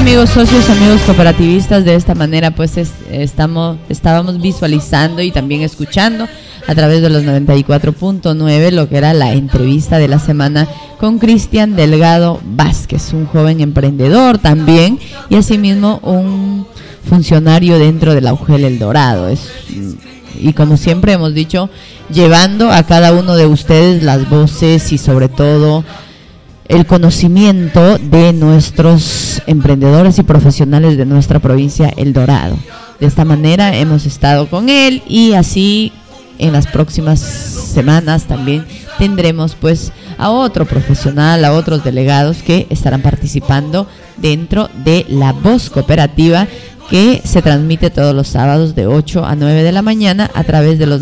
amigos socios, amigos cooperativistas, de esta manera pues estábamos visualizando y también escuchando a través de los 94.9 lo que era la entrevista de la semana con Cristian Delgado Vázquez, un joven emprendedor también y asimismo un funcionario dentro de la UGEL El Dorado. Y como siempre hemos dicho, llevando a cada uno de ustedes las voces y sobre todo el conocimiento de nuestros emprendedores y profesionales de nuestra provincia El Dorado. De esta manera hemos estado con él y así en las próximas semanas también tendremos pues a otro profesional, a otros delegados que estarán participando dentro de La Voz Cooperativa, que se transmite todos los sábados de 8 a 9 de la mañana a través de los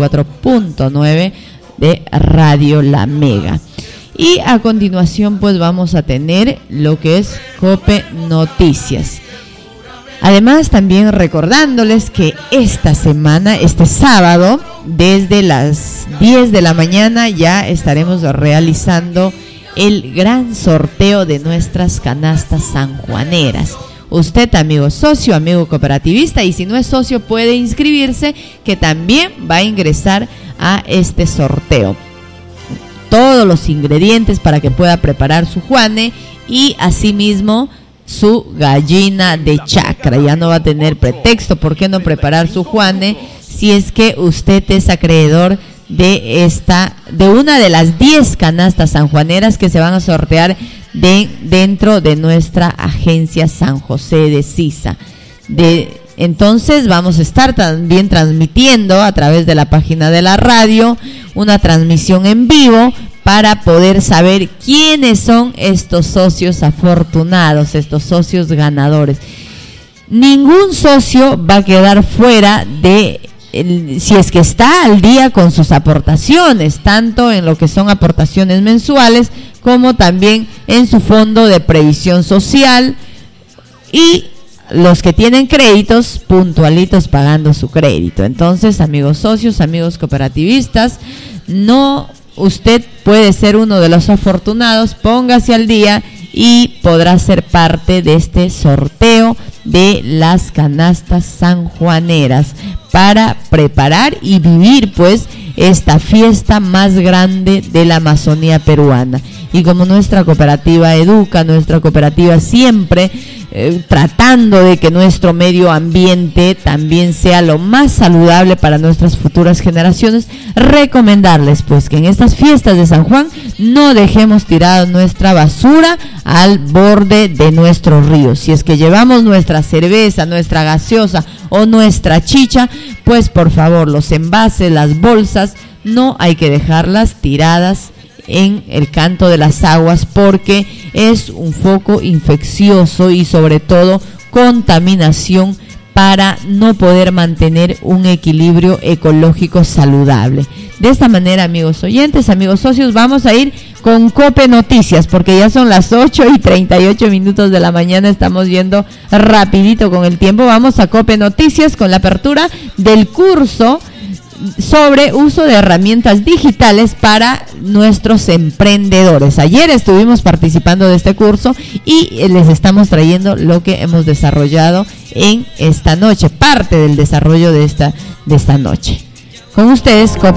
94.9 de Radio La Mega. Y a continuación pues vamos a tener lo que es Cope Noticias. Además también recordándoles que esta semana, este sábado, desde las 10 de la mañana ya estaremos realizando el gran sorteo de nuestras canastas sanjuaneras. Usted, amigo socio, amigo cooperativista, y si no es socio puede inscribirse, que también va a ingresar a este sorteo. Todos los ingredientes para que pueda preparar su juane y asimismo su gallina de chacra. Ya no va a tener pretexto por qué no preparar su juane si es que usted es acreedor de una de las 10 canastas sanjuaneras que se van a sortear dentro de nuestra agencia San José de Sisa. Entonces vamos a estar también transmitiendo a través de la página de la radio una transmisión en vivo para poder saber quiénes son estos socios afortunados, estos socios ganadores. Ningún socio va a quedar fuera si es que está al día con sus aportaciones, tanto en lo que son aportaciones mensuales como también en su fondo de previsión social, y los que tienen créditos puntualitos pagando su crédito. Entonces, amigos socios, amigos cooperativistas, usted puede ser uno de los afortunados, póngase al día y podrá ser parte de este sorteo de las canastas sanjuaneras para preparar y vivir pues esta fiesta más grande de la Amazonía peruana. Y como nuestra cooperativa educa, nuestra cooperativa siempre tratando de que nuestro medio ambiente también sea lo más saludable para nuestras futuras generaciones, recomendarles pues que en estas fiestas de San Juan no dejemos tirada nuestra basura al borde de nuestros ríos. Si es que llevamos nuestra cerveza, nuestra gaseosa o nuestra chicha, pues por favor los envases, las bolsas, no hay que dejarlas tiradas en el canto de las aguas, porque es un foco infeccioso y sobre todo contaminación para no poder mantener un equilibrio ecológico saludable. De esta manera, amigos oyentes, amigos socios, vamos a ir con Cope Noticias, porque ya son las 8:38 de la mañana, estamos yendo rapidito con el tiempo. Vamos a Cope Noticias con la apertura del curso sobre uso de herramientas digitales para nuestros emprendedores. Ayer estuvimos participando de este curso y les estamos trayendo lo que hemos desarrollado en esta noche, parte del desarrollo de esta noche. Con ustedes, Cope